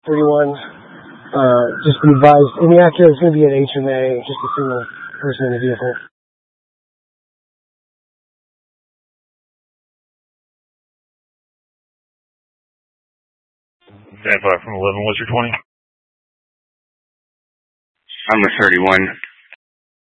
31, just be advised, in the Acura it's going to be an HMA, just a single person in the vehicle. Stand by from 11, what's your 20? I'm a 31.